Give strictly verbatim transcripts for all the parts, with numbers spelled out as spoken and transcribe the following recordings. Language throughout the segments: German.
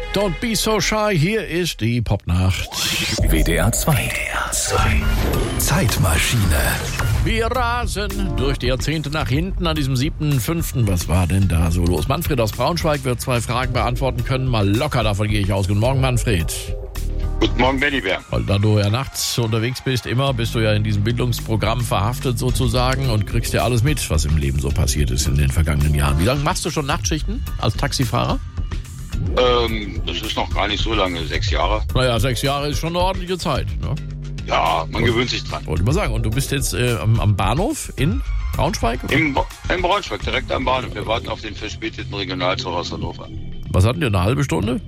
Don't be so shy, hier ist die Popnacht. W D R zwei. W D R zwei. Zeitmaschine. Wir rasen durch die Jahrzehnte nach hinten an diesem siebten fünften Was war denn da so los? Manfred aus Braunschweig wird zwei Fragen beantworten können. Mal locker, davon gehe ich aus. Guten Morgen, Manfred. Guten Morgen, Bellybär. Weil da du ja nachts unterwegs bist, immer bist du ja in diesem Bildungsprogramm verhaftet sozusagen und kriegst ja alles mit, was im Leben so passiert ist in den vergangenen Jahren. Wie lange machst du schon Nachtschichten als Taxifahrer? Ähm, das ist noch gar nicht so lange, sechs Jahre. Naja, sechs Jahre ist schon eine ordentliche Zeit. Ne? Ja, man gewöhnt sich dran. Wollte ich mal sagen. Und du bist jetzt äh, am, am Bahnhof in Braunschweig? Oder? Im, Im Braunschweig, direkt am Bahnhof. Wir warten auf den verspäteten Regionalzug aus Hannover. Was hatten wir, eine halbe Stunde?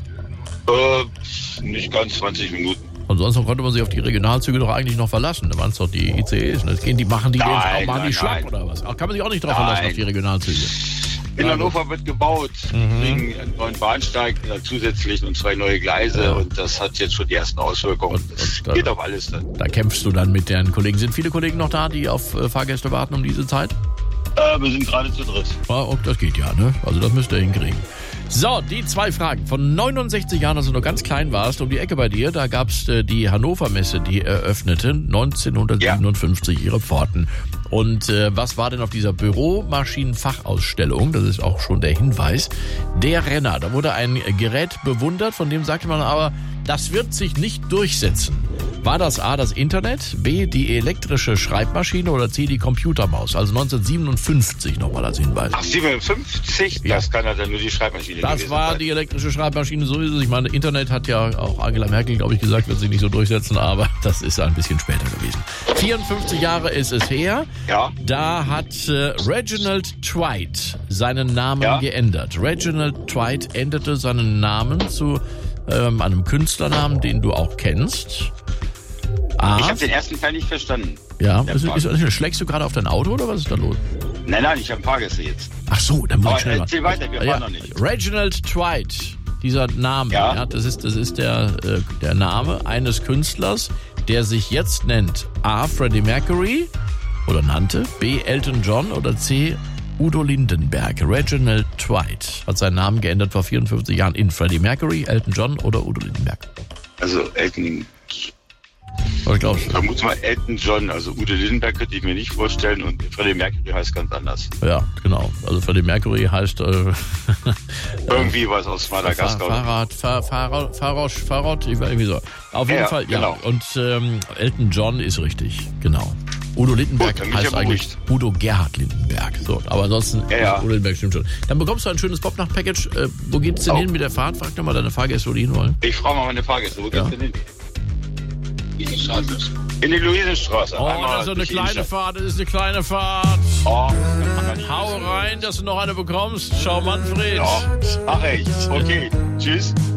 Äh, nicht ganz zwanzig Minuten. Ansonsten konnte man sich auf die Regionalzüge doch eigentlich noch verlassen. Da waren es doch die I C Es. Das gehen die, machen die, Nein, den, machen nein, die schlapp nein. oder was? Ach, kann man sich auch nicht drauf Nein. verlassen auf die Regionalzüge. In Hannover wird gebaut. Mhm. Wir kriegen einen neuen Bahnsteig äh, zusätzlich und zwei neue Gleise. Ja. Und das hat jetzt schon die ersten Auswirkungen. Und- Das und dann- geht auf alles dann. Da kämpfst du dann mit deinen Kollegen. Sind viele Kollegen noch da, die auf äh, Fahrgäste warten um diese Zeit? Äh, wir sind gerade zu dritt. Ja, oh, das geht ja, ne? Also das müsst ihr hinkriegen. So, die zwei Fragen. Von neunundsechzig Jahren, als du noch ganz klein warst, um die Ecke bei dir, da gab's äh, die Hannover Messe, die eröffnete neunzehnhundertsiebenundfünfzig ihre Pforten. Und äh, was war denn auf dieser Büromaschinenfachausstellung? Das ist auch schon der Hinweis. Der Renner. Da wurde ein Gerät bewundert, von dem sagte man aber, das wird sich nicht durchsetzen. War das A, das Internet, B, die elektrische Schreibmaschine oder C, die Computermaus? Also neunzehnhundertsiebenundfünfzig nochmal als Hinweis. Ach, siebenundfünfzig? Ja. Das kann ja dann nur die Schreibmaschine Das gewesen war sein. die elektrische Schreibmaschine, so ist es. Ich meine, Internet hat ja auch Angela Merkel, glaube ich, gesagt, wird sich nicht so durchsetzen, aber das ist ein bisschen später gewesen. vierundfünfzig Jahre ist es her. Ja. Da hat äh, Reginald Dwight seinen Namen Ja. geändert. Reginald Dwight änderte seinen Namen zu ähm, einem Künstlernamen, den du auch kennst. A. Ich habe den ersten Teil nicht verstanden. Ja, Der ist, Frage. ist, schlägst du gerade auf dein Auto oder was ist da los? Nein, nein, ich habe Fahrgäste jetzt. Ach so, dann muss Aber ich schnell erzähl machen. weiter, wir Ja, fahren noch nicht. Reginald Dwight, dieser Name, ja. Ja. das ist, das ist der, äh, der Name eines Künstlers, der sich jetzt nennt A. Freddie Mercury oder nannte, B. Elton John oder C. Udo Lindenberg. Reginald Dwight hat seinen Namen geändert vor vierundfünfzig Jahren in Freddie Mercury, Elton John oder Udo Lindenberg. Also Elton, Was glaubst du? vermute mal Elton John, also Udo Lindenberg könnte ich mir nicht vorstellen und Freddie Mercury heißt ganz anders. Ja, genau. Also Freddie Mercury heißt äh, Irgendwie was aus Madagaskar. Fahrrad, Fahr, Fahrrad, Fahrrad, Fahrrad, ich weiß irgendwie so. Auf jeden Ja, Fall, ja. genau. Und ähm, Elton John ist richtig, genau. Udo Lindenberg Gut, dann bin ich heißt ja eigentlich Udo Gerhard Lindenberg. So, aber ansonsten, Ja, ja. Udo Lindenberg stimmt schon. Dann bekommst du ein schönes Popnacht-Package. Äh, wo geht's denn Oh. hin mit der Fahrt? Frag doch mal deine Fahrgäste, wo die hinwollen. Ich frage mal meine Fahrgäste, wo Ja. geht's denn hin? In die Luisenstraße. Oh, Einmal das ist so eine durch die kleine Innenstadt. Fahrt, das ist eine kleine Fahrt. Oh, das kann man nicht Hau wissen. rein, dass du noch eine bekommst. Schau, Manfred. Ja, ach echt. Okay, tschüss.